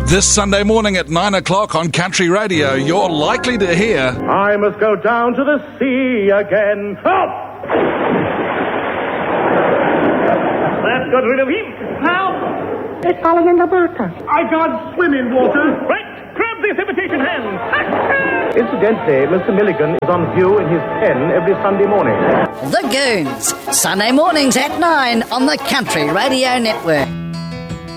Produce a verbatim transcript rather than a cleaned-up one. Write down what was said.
This Sunday morning at nine o'clock on Country Radio, you're likely to hear... I must go down to the sea again. Help! That's got rid of him. Help! It's falling in the water. I can't swim in water. Right, grab this imitation hand. Incidentally, Mister Milligan is on view in his pen every Sunday morning. The Goons, Sunday mornings at nine on the Country Radio Network.